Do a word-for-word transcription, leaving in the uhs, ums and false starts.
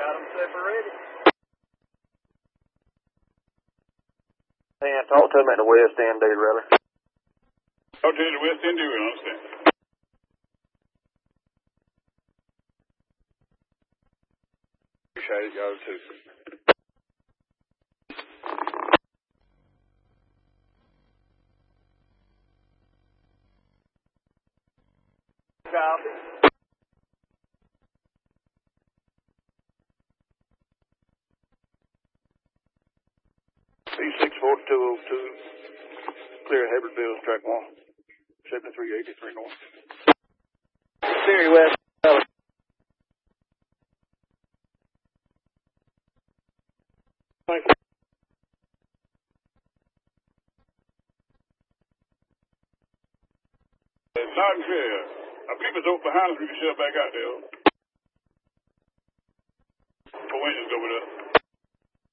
Got them separated. Yeah, talk to him at the West End, dude, really. Talk to him at the West End, dude, I understand. Appreciate it, y'all, too. Copy. B six four two oh two, clear Haywardville, track one, seventy-three eighty-three north. Siri West. Thank you. It's not clear. I believe it's open behind us. We can shut back out there. Four engines over there.